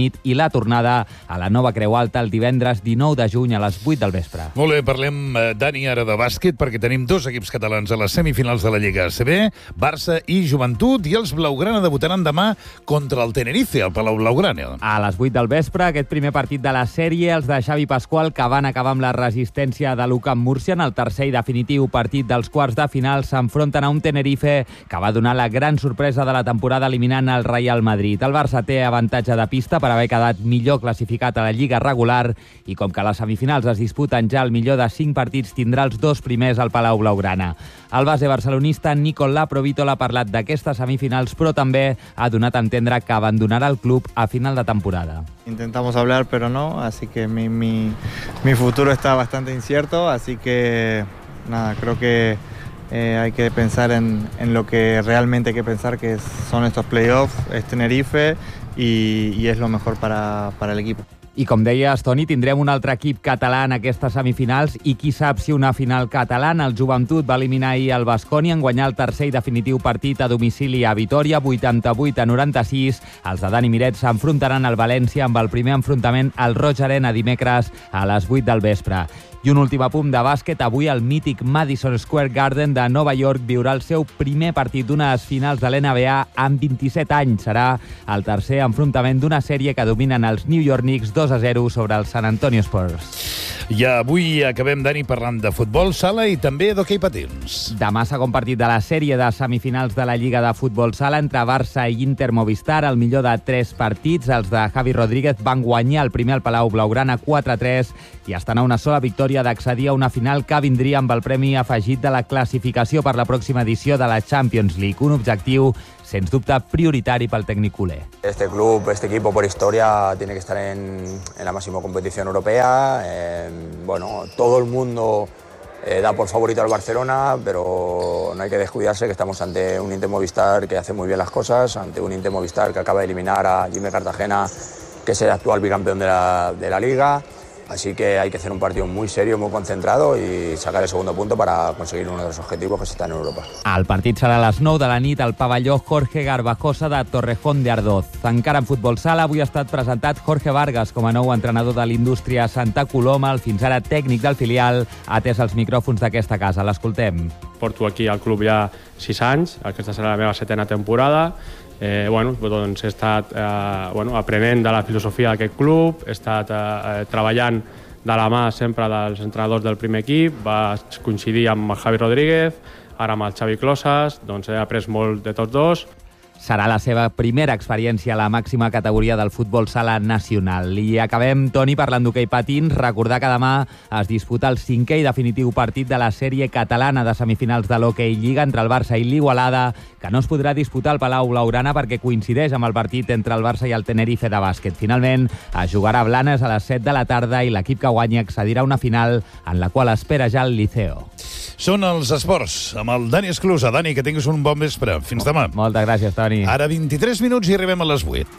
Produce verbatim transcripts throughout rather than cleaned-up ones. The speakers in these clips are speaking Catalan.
nit i la tornada a la Nova Creu Alta el divendres dinou de juny a les vuit del vespre. Molt bé, parlem, Dani, ara de bàsquet, perquè tenim dos equips catalans a les semifinals de la Lliga A C B, Barça i Joventut, i els blaugrana debutaran demà contra el Tenerife, al Palau Blaugrana. A les vuit del vespre, aquest primer partit de la sèrie, els de Xavi Pasqual, que van acabar amb la resistència de l'U C A M Múrcia en el tercer i definitiu partit dels quarts de final, s'enfronten a un Tenerife que va donar la gran sorpresa de la temporada eliminant el Real Madrid. El Barça té avantatge de pista per haver quedat millor classificat a la Lliga regular i com que les semifinals es disputen ja el millor de cinc partits, tindrà els dos primers al Palau Blaugrana. El base barcelonista Nicolás Provítol ha parlat d'aquestes semifinals, però també ha donat a entendre que abandonarà el club a final de temporada. Intentamos hablar, pero no, así que mi, mi, mi futuro está bastante incierto, así que nada, creo que eh, hay que pensar en, en lo que realmente hay que pensar, que son estos playoffs, es Tenerife y, y es lo mejor para, para el equipo. I com deies, Toni, tindrem un altre equip català en aquestes semifinals i qui sap si una final catalana. El Joventut va eliminar ahir el Baskonia en guanyar el tercer i definitiu partit a domicili a Vitòria, vuitanta-vuit a noranta-sis. Els de Dani Miret s'enfrontaran al València amb el primer enfrontament al Roig Arena dimecres a les vuit del vespre. I un últim apunt de bàsquet. Avui el mític Madison Square Garden de Nova York viurà el seu primer partit d'unes finals de l'N B A amb vint-i-set anys. Serà el tercer enfrontament d'una sèrie que dominen els New York Knicks dos a zero sobre el San Antonio Spurs. I avui acabem, Dani, parlant de futbol sala i també d'hoquei patins. Demà segon partit de la sèrie de semifinals de la Lliga de Futbol Sala entre Barça i Inter Movistar. El millor de tres partits, els de Javi Rodríguez, van guanyar el primer al Palau Blaugrana quatre a tres i estan a una sola victòria d'accedir a una final que vindria amb el premi afegit de la classificació per la pròxima edició de la Champions League. Un objectiu sens dubte prioritari pel tècnic culé. Este club, este equipo por historia tiene que estar en, en la máxima competición europea. Eh, bueno, todo el mundo eh, da por favorito al Barcelona, pero no hay que descuidarse que estamos ante un Inter Movistar que hace muy bien las cosas, ante un Inter Movistar que acaba de eliminar a Jimmy Cartagena, que es el actual bicampeón de la, de la Liga. Así que hay que hacer un partido muy serio, muy concentrado y sacar el segundo punto para conseguir uno de los objetivos que es estar en Europa. El partit serà a les nou de la nit al pavelló Jorge Garbajosa de Torrejón de Ardoz. Encara en futbol sala, avui ha estat presentat Jorge Vargas com a nou entrenador de l'Indústria Santa Coloma, el fins ara tècnic del filial, atès els micròfons d'aquesta casa. L'escoltem. Porto aquí al club ja sis anys, aquesta serà la meva setena temporada. Eh, bueno, doncs he estat eh, bueno, aprenent de la filosofia d'aquest club, he estat eh, treballant de la mà sempre dels entrenadors del primer equip, vaig coincidir amb el Javi Rodríguez, ara amb el Xavi Closas, doncs he après molt de tots dos. Serà la seva primera experiència a la màxima categoria del futbol sala nacional. I acabem, Toni, parlant d'hoquei patins. Recordar que demà es disputa el cinquè i definitiu partit de la sèrie catalana de semifinals de l'Hockey Lliga entre el Barça i l'Igualada, que no es podrà disputar al Palau Blaugrana perquè coincideix amb el partit entre el Barça i el Tenerife de bàsquet. Finalment, es jugarà a Blanes a les set de la tarda i l'equip que guanyi accedirà a una final en la qual espera ja el Liceo. Són els esports, amb el Dani Esclusa. Dani, que tinguis un bon vespre. Fins demà. Moltes gràcies, Toni. Ara vint-i-tres minuts i arribem a les vuit.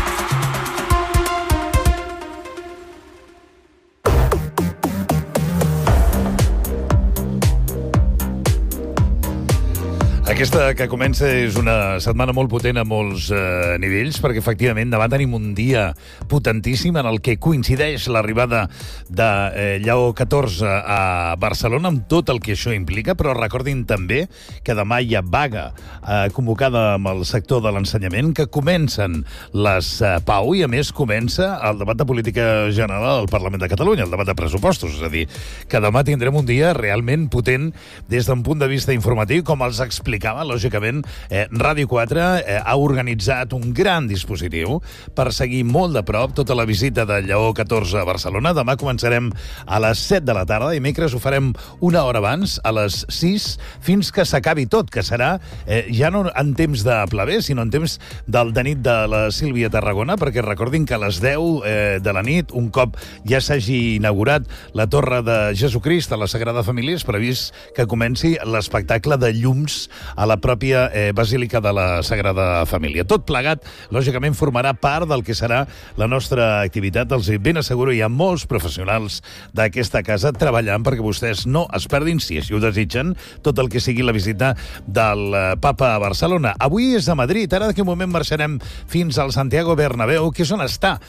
Aquesta que comença és una setmana molt potent a molts eh, nivells, perquè efectivament demà tenim un dia potentíssim en el que coincideix l'arribada de eh, Lleó catorze a Barcelona, amb tot el que això implica, però recordin també que demà hi ha vaga eh, convocada amb el sector de l'ensenyament, que comencen les eh, Pau i a més comença el debat de política general al Parlament de Catalunya, el debat de pressupostos, és a dir, que demà tindrem un dia realment potent des d'un punt de vista informatiu, com els explicava lògicament, eh, Ràdio quatre eh, ha organitzat un gran dispositiu per seguir molt de prop tota la visita de Lleó catorze a Barcelona. Demà començarem a les set de la tarda, dimecres ho farem una hora abans, a les sis, fins que s'acabi tot, que serà eh, ja no en temps de pleber, sinó en temps del de nit de la Sílvia Tarragona, perquè recordin que a les deu eh, de la nit, un cop ja s'hagi inaugurat la Torre de Jesucrist a la Sagrada Família, és previst que comenci l'espectacle de llums a la pròpia eh, Basílica de la Sagrada Família. Tot plegat, lògicament, formarà part del que serà la nostra activitat. Els ben asseguro, hi ha molts professionals d'aquesta casa treballant perquè vostès no es perdin, si així ho desitgen, tot el que sigui la visita del eh, Papa a Barcelona. Avui és a Madrid, ara d'aquí un moment marxarem fins al Santiago Bernabéu, que és on està